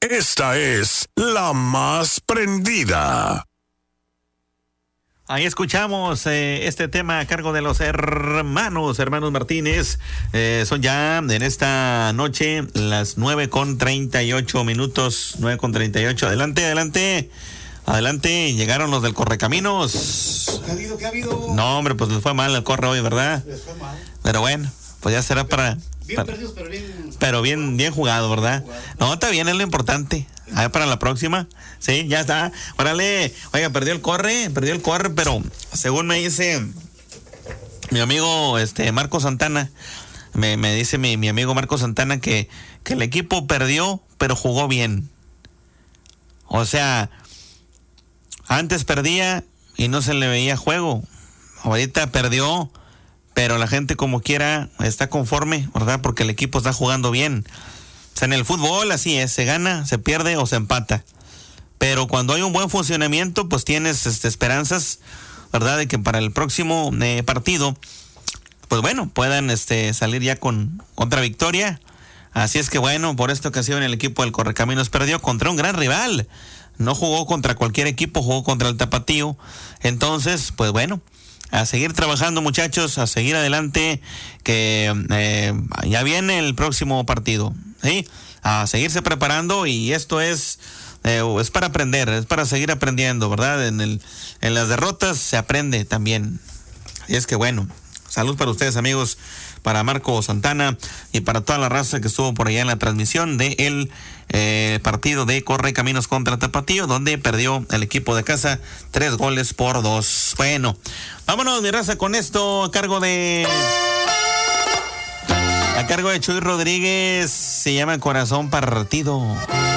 Esta es la más prendida. Ahí escuchamos este tema a cargo de los hermanos Martínez. Son ya en esta noche las 9:38. 9:38. Adelante, llegaron los del Correcaminos. ¿Qué ha habido? No, hombre, pues les fue mal el corre hoy, ¿verdad? Les fue mal. Pero bueno, pues ya será para... Perdidos, pero bien jugado, ¿verdad? No, está bien, es lo importante. A ver, para la próxima. Sí, ya está. Órale. Oiga, perdió el corre, pero según me dice mi amigo Marco Santana, me dice mi amigo Marco Santana que el equipo perdió, pero jugó bien. O sea, antes perdía y no se le veía juego. Ahorita perdió, pero la gente como quiera está conforme, ¿verdad? Porque el equipo está jugando bien. O sea, en el fútbol así es, se gana, se pierde o se empata. Pero cuando hay un buen funcionamiento, pues tienes esperanzas, ¿verdad? De que para el próximo partido, pues bueno, puedan salir ya con otra victoria. Así es que bueno, por esta ocasión el equipo del Correcaminos perdió contra un gran rival. No jugó contra cualquier equipo, jugó contra el Tapatío. Entonces, pues bueno, a seguir trabajando, muchachos, a seguir adelante, que ya viene el próximo partido, ¿sí? A seguirse preparando, y esto es para aprender, es para seguir aprendiendo, ¿verdad? En las derrotas se aprende también. Y es que bueno, salud para ustedes, amigos, para Marco Santana y para toda la raza que estuvo por allá en la transmisión del partido de Correcaminos contra Tapatío, donde perdió el equipo de casa 3-2. Bueno, vámonos, mi raza, con esto a cargo de Chuy Rodríguez. Se llama Corazón Partido.